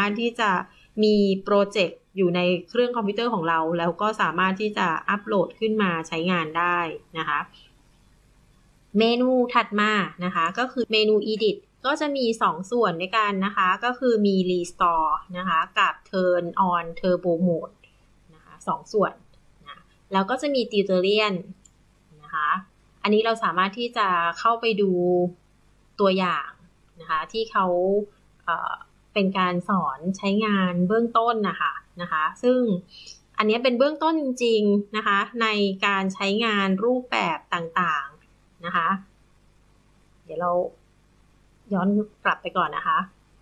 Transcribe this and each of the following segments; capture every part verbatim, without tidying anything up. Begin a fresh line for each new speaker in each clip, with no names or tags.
ารถที่จะมีโปรเจกต์อยู่ในเครื่องคอมพิวเตอร์ของเราแล้วก็สามารถที่จะอัปโหลดขึ้นมาใช้งานได้นะคะเมนูถัดมานะคะก็คือเมนู Edit ก็จะมีสองส่วนด้วยกันนะคะก็คือมี Restore นะคะกับ Turn on Turbo Mode นะคะสองส่วนนะแล้วก็จะมี Tutorial นะคะอันนี้เราสามารถที่จะเข้าไปดูตัวอย่างนะคะที่เขาเอ่อเป็นการสอนใช้งานเบื้องต้นนะคะนะคะซึ่งอันนี้เป็นเบื้องต้นจริงๆนะคะในการใช้งานรูปแบบต่างๆนะคะเดี๋ยวเราย้อนกลับไปก่อนนะคะ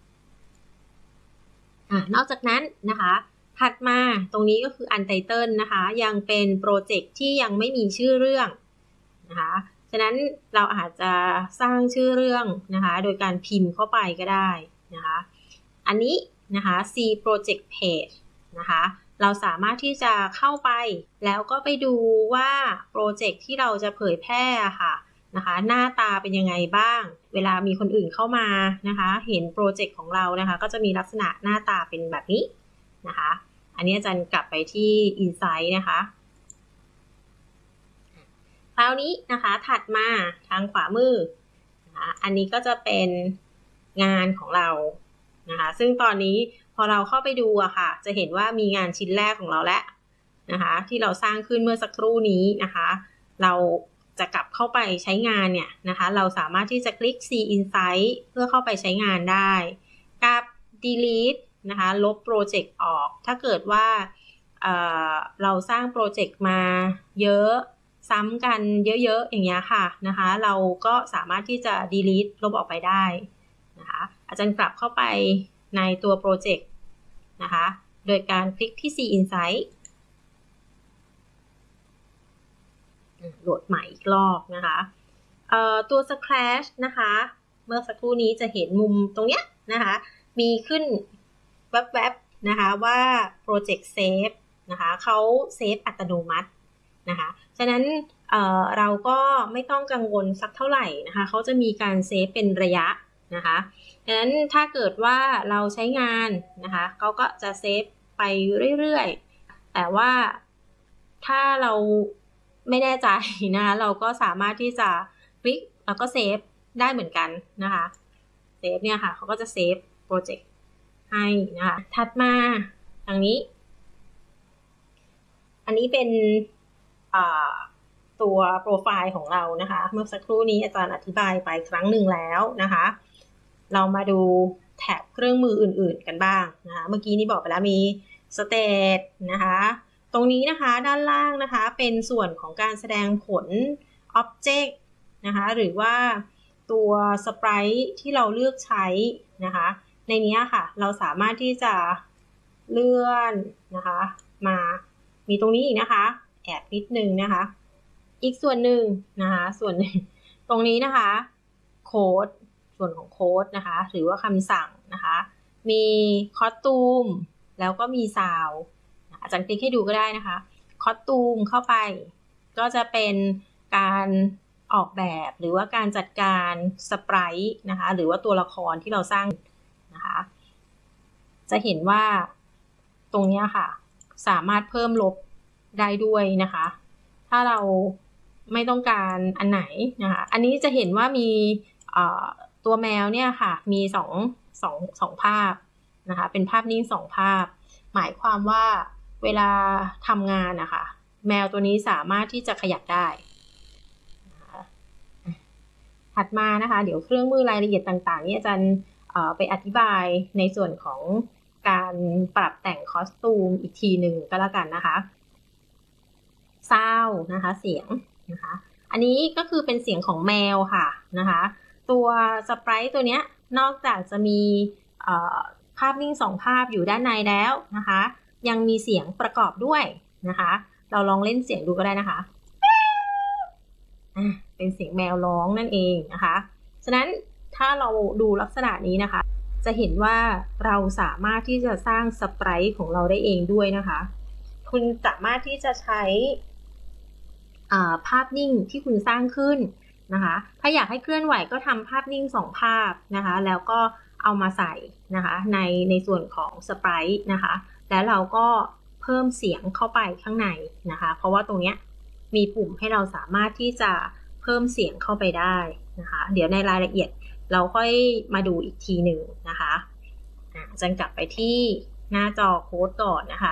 อ่ะนอกจากนั้นนะคะถัดมาตรงนี้ก็คือ Untitled นะคะยังเป็นโปรเจกต์ที่ยังไม่มีชื่อเรื่องนะคะฉะนั้นเราอาจจะสร้างชื่อเรื่องนะคะโดยการพิมพ์เข้าไปก็ได้นะคะอันนี้นะคะ C Project Page นะคะเราสามารถที่จะเข้าไปแล้วก็ไปดูว่าโปรเจกต์ที่เราจะเผยแพร่ค่ะนะคะหน้าตาเป็นยังไงบ้างเวลามีคนอื่นเข้ามานะคะเห็นโปรเจกต์ของเรานะคะก็จะมีลักษณะหน้าตาเป็นแบบนี้นะคะอันนี้อาจารย์กลับไปที่ Insight นะคะคราวนี้นะคะถัดมาทางขวามือนะคะอันนี้ก็จะเป็นงานของเรานะคะซึ่งตอนนี้พอเราเข้าไปดูอะค่ะจะเห็นว่ามีงานชิ้นแรกของเราแล้วนะคะที่เราสร้างขึ้นเมื่อสักครู่นี้นะคะเราจะกลับเข้าไปใช้งานเนี่ยนะคะเราสามารถที่จะคลิก See Insight เพื่อเข้าไปใช้งานได้กับ Delete นะคะลบโปรเจกต์ออกถ้าเกิดว่า เอ่อ เราสร้างโปรเจกต์มาเยอะซ้ำกันเยอะๆอย่างเงี้ยค่ะนะคะเราก็สามารถที่จะ delete ลบออกไปได้นะคะอาจารย์กลับเข้าไปในตัวโปรเจกต์นะคะโดยการคลิกที่ See Insight โหลดใหม่อีกรอบนะคะเอ่อตัว Scratch นะคะเมื่อสักครู่นี้จะเห็นมุมตรงเนี้ยนะคะมีขึ้นแวบๆนะคะว่าโปรเจกต์เซฟนะคะเขาเซฟอัตโนมัตินะคะฉะนั้น เอ่อ เราก็ไม่ต้องกังวลสักเท่าไหร่นะคะเขาจะมีการเซฟเป็นระยะนะคะฉะนั้นถ้าเกิดว่าเราใช้งานนะคะเขาก็จะเซฟไปเรื่อยๆแต่ว่าถ้าเราไม่แน่ใจนะคะเราก็สามารถที่จะคลิกแล้วก็เซฟได้เหมือนกันนะคะเซฟเนี่ยค่ะเขาก็จะเซฟโปรเจกต์ให้นะคะถัดมาทางนี้อันนี้เป็นตัวโปรไฟล์ของเรานะคะเมื่อสักครู่นี้อาจารย์อธิบายไปครั้งหนึ่งแล้วนะคะเรามาดูแท็บเครื่องมืออื่นๆกันบ้างนะคะเมื่อกี้นี้บอกไปแล้วมี State นะคะตรงนี้นะคะด้านล่างนะคะเป็นส่วนของการแสดงผล Object นะคะหรือว่าตัว Sprite ที่เราเลือกใช้นะคะในนี้ค่ะเราสามารถที่จะเลื่อนนะคะมามีตรงนี้อีกนะคะแอบนิดนึงนะคะอีกส่วนหนึ่งนะคะส่วนหนึ่งตรงนี้นะคะโค้ดส่วนของโค้ดนะคะหรือว่าคำสั่งนะคะมีคอสตูมแล้วก็มีซาวด์อาจารย์คลิกให้ดูก็ได้นะคะคอสตูมเข้าไปก็จะเป็นการออกแบบหรือว่าการจัดการสไปรท์นะคะหรือว่าตัวละครที่เราสร้างนะคะจะเห็นว่าตรงนี้ค่ะสามารถเพิ่มลบได้ด้วยนะคะถ้าเราไม่ต้องการอันไหนนะคะอันนี้จะเห็นว่ามีตัวแมวเนี่ยค่ะมีสองสองสองภาพนะคะเป็นภาพนิ่งสองภาพหมายความว่าเวลาทำงานนะคะแมวตัวนี้สามารถที่จะขยับได้ถัดมานะคะเดี๋ยวเครื่องมือรายละเอียดต่างๆนี่อาจารย์ไปอธิบายในส่วนของการปรับแต่งคอสตูมอีกทีหนึ่งก็แล้วกันนะคะซาวด์นะคะเสียงนะคะอันนี้ก็คือเป็นเสียงของแมวค่ะนะคะตัวสไปรท์ตัวเนี้ยนอกจากจะมีภาพนิ่งสองภาพอยู่ด้านในแล้วนะคะยังมีเสียงประกอบด้วยนะคะเราลองเล่นเสียงดูก็ได้นะคะเป็นเสียงแมวร้องนั่นเองนะคะฉะนั้นถ้าเราดูลักษณะนี้นะคะจะเห็นว่าเราสามารถที่จะสร้างสไปรท์ของเราได้เองด้วยนะคะคุณสามารถที่จะใช้ภาพนิ่งที่คุณสร้างขึ้นนะคะถ้าอยากให้เคลื่อนไหวก็ทำภาพนิ่งสองภาพนะคะแล้วก็เอามาใส่นะคะในในส่วนของ Sprite นะคะแล้วเราก็เพิ่มเสียงเข้าไปข้างในนะคะเพราะว่าตรงนี้มีปุ่มให้เราสามารถที่จะเพิ่มเสียงเข้าไปได้นะคะเดี๋ยวในรายละเอียดเราค่อยมาดูอีกทีหนึ่งนะคะจันกลับไปที่หน้าจอโค้ดก่อนนะคะ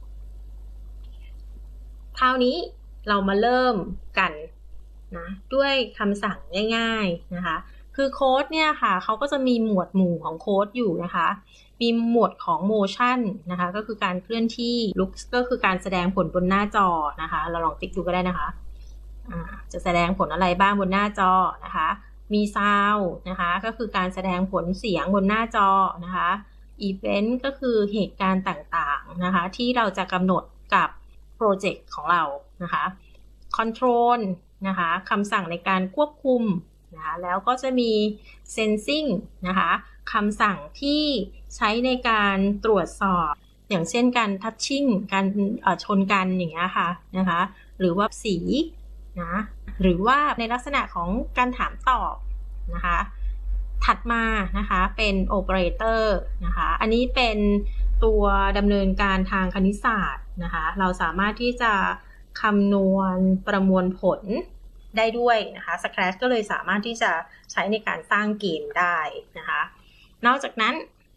คราวนี้เรามาเริ่มกันนะด้วยคำสั่งง่ายๆนะคะคือโค้ดเนี่ยค่ะเขาก็จะมีหมวดหมู่ของโค้ดอยู่นะคะมีหมวดของ motion นะคะก็คือการเคลื่อนที่ looks ก็คือการแสดงผลบนหน้าจอนะคะเราลองติ๊กดูก็ได้นะคะจะแสดงผลอะไรบ้างบนหน้าจอนะคะมี sound นะคะก็คือการแสดงผลเสียงบนหน้าจอนะคะ event ก็คือเหตุการณ์ต่างๆนะคะที่เราจะกำหนดกับโปรเจกต์ของเรานะคะ control นะคะคำสั่งในการควบคุมนะคะแล้วก็จะมี sensing นะคะคำสั่งที่ใช้ในการตรวจสอบอย่างเช่นการ touching การชนกันอย่างเงี้ยค่ะนะคะหรือว่าสีนะหรือว่าในลักษณะของการถามตอบนะคะถัดมานะคะเป็น operator นะคะอันนี้เป็นตัวดำเนินการทางคณิตศาสตร์นะคะเราสามารถที่จะคำนวณประมวลผลได้ด้วยนะคะ Scratch ก็เลยสามารถที่จะใช้ในการสร้างเกมได้นะคะนอกจากนั้น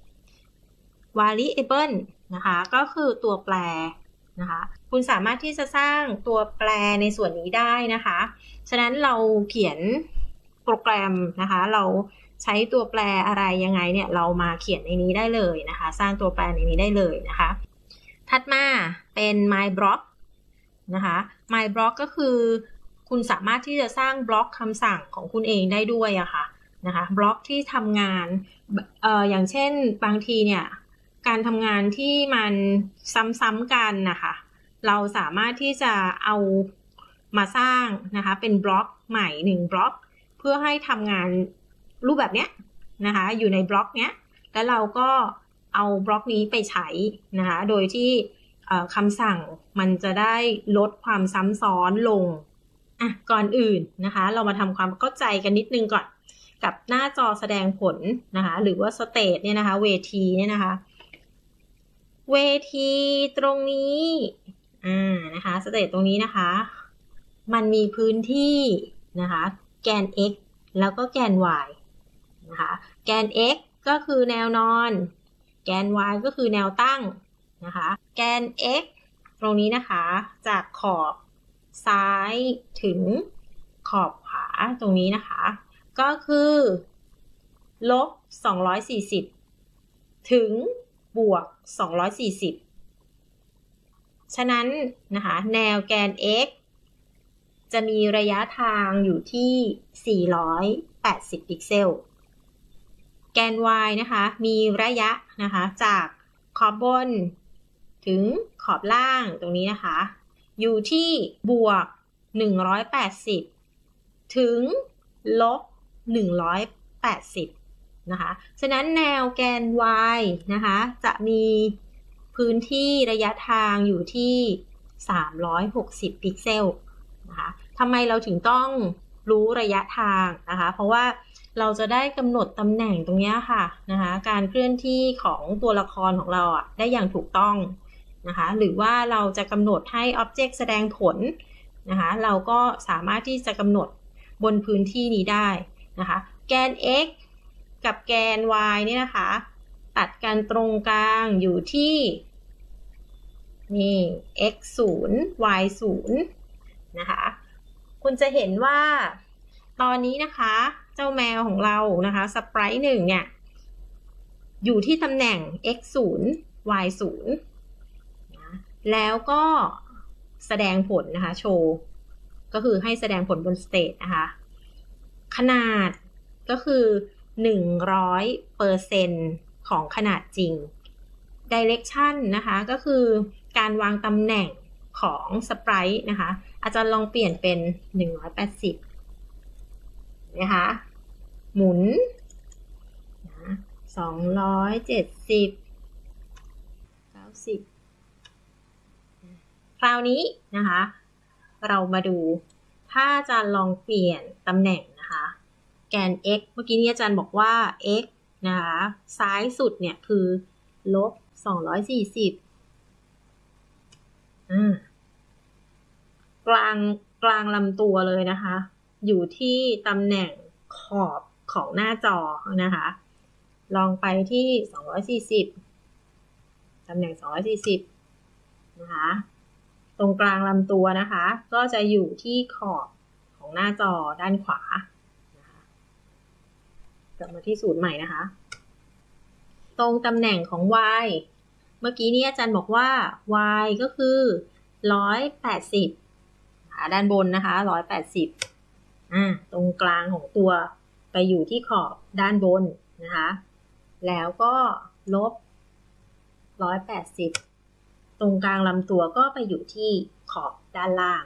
variable นะคะก็คือตัวแปรนะคะคุณสามารถที่จะสร้างตัวแปรในส่วนนี้ได้นะคะฉะนั้นเราเขียนโปรแกรมนะคะเราใช้ตัวแปรอะไรยังไงเนี่ยเรามาเขียนในนี้ได้เลยนะคะสร้างตัวแปรในนี้ได้เลยนะคะถัดมาเป็น my block นะคะ my block ก็คือคุณสามารถที่จะสร้างบล็อกคำสั่งของคุณเองได้ด้วยอะค่ะนะคะบล็อกที่ทำงานเอ่ออย่างเช่นบางทีเนี่ยการทำงานที่มันซ้ำๆกันนะคะเราสามารถที่จะเอามาสร้างนะคะเป็นบล็อกใหม่หนึ่งบล็อกเพื่อให้ทำงานรูปแบบเนี้ยนะคะอยู่ในบล็อกเนี้ยแล้วเราก็เอาบล็อกนี้ไปใช้นะคะโดยที่คำสั่งมันจะได้ลดความซ้ำซ้อนลงอ่ะก่อนอื่นนะคะเรามาทำความเข้าใจกันนิดนึงก่อนกับหน้าจอแสดงผลนะคะหรือว่าสเตจเนี่ยนะคะเวทีเนี่ยนะคะเวทีตรงนี้อ่านะคะสเตจตรงนี้นะคะมันมีพื้นที่นะคะแกน x แล้วก็แกน y นะคะแกน x ก็คือแนวนอนแกน y ก็คือแนวตั้งนะคะแกน x ตรงนี้นะคะจากขอบซ้ายถึงขอบขวาตรงนี้นะคะก็คือลบสองร้อยสี่สิบถึงบวกสองร้อยสี่สิบฉะนั้นนะคะแนวแกน x จะมีระยะทางอยู่ที่สี่ร้อยแปดสิบพิกเซลแกน y นะคะมีระยะนะคะจากขอบบนถึงขอบล่างตรงนี้นะคะอยู่ที่บวกหนึ่งร้อยแปดสิบถึงลบหนึ่งร้อยแปดสิบนะคะฉะนั้นแนวแกน y นะคะจะมีพื้นที่ระยะทางอยู่ที่สามร้อยหกสิบพิกเซลนะคะทำไมเราถึงต้องรู้ระยะทางนะคะเพราะว่าเราจะได้กำหนดตำแหน่งตรงนี้ค่ะนะคะการเคลื่อนที่ของตัวละครของเราอ่ะได้อย่างถูกต้องนะคะหรือว่าเราจะกำหนดให้ Object แสดงผลนะคะเราก็สามารถที่จะกำหนดบนพื้นที่นี้ได้นะคะแกน x กับแกน y เนี่ยนะคะตัดกันตรงกลางอยู่ที่นี่ x ศูนย์ y ศูนย์นะคะคุณจะเห็นว่าตอนนี้นะคะเจ้าแมวของเรานะคะสไปรท์หนึ่งเนี่ยอยู่ที่ตำแหน่ง x ศูนย์ y ศูนย์นะแล้วก็แสดงผลนะคะโชว์ก็คือให้แสดงผลบนสเตจนะคะขนาดก็คือหนึ่งร้อยเปอร์เซ็นต์ของขนาดจริง Direction นะคะก็คือการวางตำแหน่งของสไปรท์นะคะอาจารย์ลองเปลี่ยนเป็นหนึ่งร้อยแปดสิบนะคะหมุนนะสองร้อยเจ็ดสิบ เก้าสิบคราวนี้นะคะเรามาดูถ้าอาจารย์ลองเปลี่ยนตำแหน่งนะคะแกน x เมื่อกี้นี้อาจารย์บอกว่า x นะคะซ้ายสุดเนี่ยคือลบสองร้อยสี่สิบอ่ากลางกลางลำตัวเลยนะคะอยู่ที่ตำแหน่งขอบของหน้าจอนะคะลองไปที่สองร้อยสี่สิบตำแหน่งสองร้อยสี่สิบนะคะตรงกลางลำตัวนะคะก็จะอยู่ที่ขอบของหน้าจอด้านขวานะคะกลับมาที่ศูนย์ใหม่นะคะตรงตำแหน่งของ y เมื่อกี้นี้อาจารย์บอกว่า y ก็คือหนึ่งร้อยแปดสิบด้านบนนะคะหนึ่งร้อยแปดสิบอ่าตรงกลางของตัวไปอยู่ที่ขอบด้านบนนะคะแล้วก็ลบหนึ่งร้อยแปดสิบตรงกลางลำตัวก็ไปอยู่ที่ขอบด้านล่าง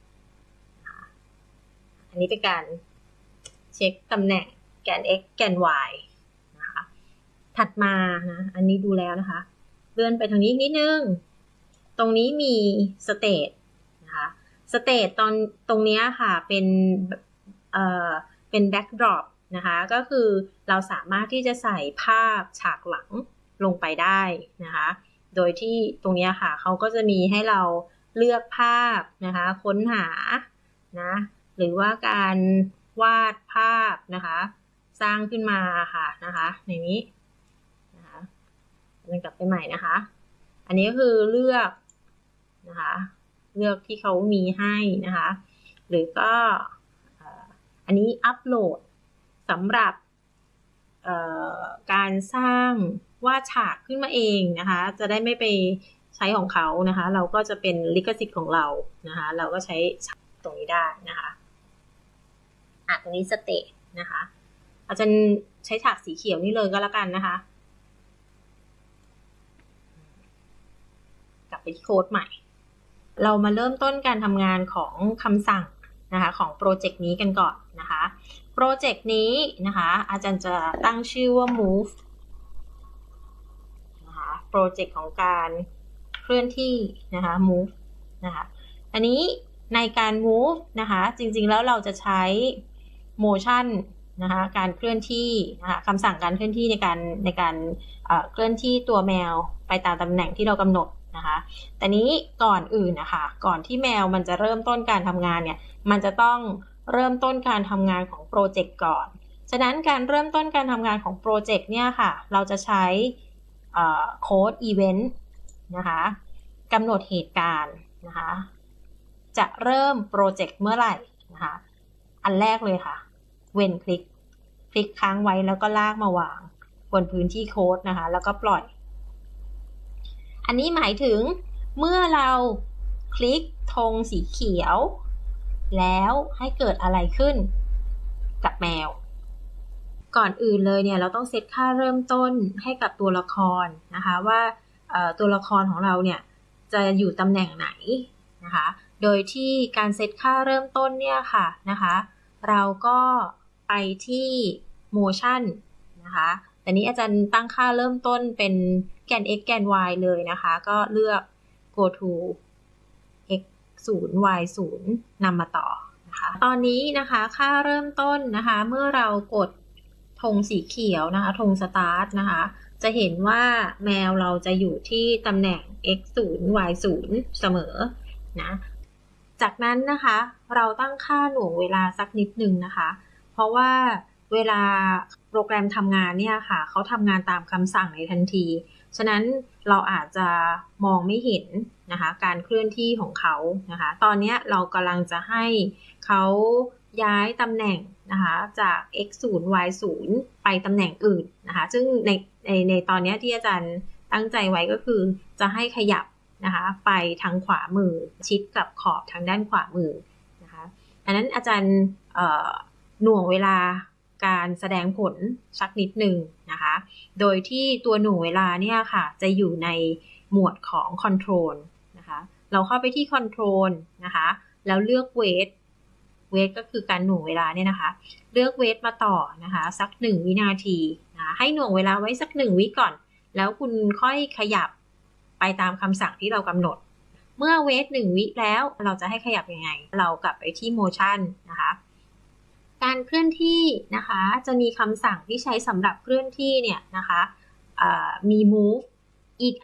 อันนี้เป็นการเช็คตำแหน่งแกน x แกน y นะคะถัดมานะอันนี้ดูแล้วนะคะเลื่อนไปทางนี้นิดนึงตรงนี้มีสเตทนะคะสเตทตอนตรงนี้ค่ะเป็นเอ่อเป็นแบ็กดรอปนะคะก็คือเราสามารถที่จะใส่ภาพฉากหลังลงไปได้นะคะโดยที่ตรงนี้ค่ะเขาก็จะมีให้เราเลือกภาพนะคะค้นหานะหรือว่าการวาดภาพนะคะสร้างขึ้นมาค่ะนะคะในนี้นะคะกลับไปใหม่นะคะอันนี้ก็คือเลือกนะคะเลือกที่เขามีให้นะคะหรือก็อันนี้อัปโหลดสำหรับการสร้างวาดฉากขึ้นมาเองนะคะจะได้ไม่ไปใช้ของเขานะคะเราก็จะเป็นลิขสิทธิ์ของเรานะคะเราก็ใช้ตรงนี้ได้นะคะอ่ะตรงนี้สเตทนะคะอาจารย์ใช้ฉากสีเขียวนี่เลยก็แล้วกันนะคะกลับไปที่โค้ดใหม่เรามาเริ่มต้นการทำงานของคำสั่งนะคะของโปรเจกต์นี้กันก่อนนะคะโปรเจกต์นี้นะคะอาจารย์จะตั้งชื่อว่า move นะคะโปรเจกต์ของการเคลื่อนที่นะคะ move นะคะอันนี้ในการ move นะคะจริงๆแล้วเราจะใช้ motion นะคะการเคลื่อนที่นะคะคำสั่งการเคลื่อนที่ในการในการเคลื่อนที่ตัวแมวไปตามตำแหน่งที่เรากำหนดนะคะแต่นี้ก่อนอื่นนะคะก่อนที่แมวมันจะเริ่มต้นการทำงานเนี่ยมันจะต้องเริ่มต้นการทำงานของโปรเจกต์ก่อนฉะนั้นการเริ่มต้นการทำงานของโปรเจกต์เนี่ยค่ะเราจะใช้โค้ดอีเวนต์นะคะกำหนดเหตุการณ์นะคะจะเริ่มโปรเจกต์เมื่อไหร่นะคะอันแรกเลยค่ะเว้นคลิกคลิกค้างไว้แล้วก็ลากมาวางบนพื้นที่โค้ดนะคะแล้วก็ปล่อยอันนี้หมายถึงเมื่อเราคลิกธงสีเขียวแล้วให้เกิดอะไรขึ้นกับแมวก่อนอื่นเลยเนี่ยเราต้องเซตค่าเริ่มต้นให้กับตัวละครนะคะว่าตัวละครของเราเนี่ยจะอยู่ตำแหน่งไหนนะคะโดยที่การเซตค่าเริ่มต้นเนี่ยค่ะนะคะเราก็ไปที่ motion นะคะแต่นี้อาจารย์ตั้งค่าเริ่มต้นเป็นแกน x แกน y เลยนะคะก็เลือก go to x ศูนย์ y ศูนย์นำมาต่อนะคะตอนนี้นะคะค่าเริ่มต้นนะคะเมื่อเรากดธงสีเขียวนะคะธง start นะคะจะเห็นว่าแมวเราจะอยู่ที่ตำแหน่ง x ศูนย์ y ศูนย์เสมอนะจากนั้นนะคะเราตั้งค่าหน่วงเวลาสักนิดนึงนะคะเพราะว่าเวลาโปรแกรมทำงานเนี่ยค่ะเขาทำงานตามคำสั่งในทันทีฉะนั้นเราอาจจะมองไม่เห็นนะคะการเคลื่อนที่ของเขานะคะตอนนี้เรากำลังจะให้เขาย้ายตำแหน่งนะคะจาก x ศูนย์ y ศูนย์ไปตำแหน่งอื่นนะคะซึ่งในในในตอนนี้ที่อาจารย์ตั้งใจไว้ก็คือจะให้ขยับนะคะไปทางขวามือชิดกับขอบทางด้านขวามือนะคะอันนั้นอาจารย์หน่วงเวลาการแสดงผลสักนิดหนึ่งนะคะโดยที่ตัวหน่วงเวลาเนี่ยค่ะจะอยู่ในหมวดของ Control นะคะเราเข้าไปที่ Control นะคะแล้วเลือก Wait Wait ก็คือการหน่วงเวลาเนี่ยนะคะเลือก Wait มาต่อนะคะสักหนึ่งวินาทีนะให้หน่วงเวลาไว้สักหนึ่งวิก่อนแล้วคุณค่อยขยับไปตามคำสั่งที่เรากำหนดเมื่อ Wait หนึ่งวิแล้วเราจะให้ขยับยังไงเรากลับไปที่ Motion นะคะการเคลื่อนที่นะคะจะมีคำสั่งที่ใช้สำหรับเคลื่อนที่เนี่ยนะคะมี move